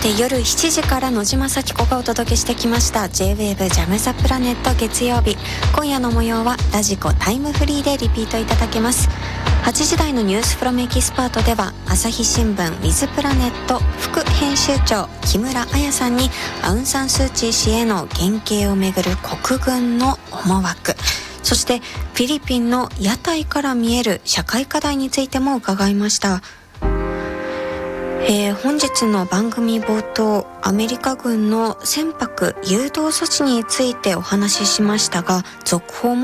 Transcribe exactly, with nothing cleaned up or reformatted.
で夜しちじから野島咲子がお届けしてきました J-ウェーブ ジャムザプラネット月曜日。今夜の模様はラジコタイムフリーでリピートいただけます。はちじ台のニュースフロムエキスパートでは朝日新聞ウィズプラネット副編集長木村彩さんにアウンサンスーチー氏への減刑をめぐる国軍の思惑、そしてフィリピンの屋台から見える社会課題についても伺いました。えー、本日の番組冒頭、アメリカ軍の船舶誘導措置についてお話ししましたが、続報も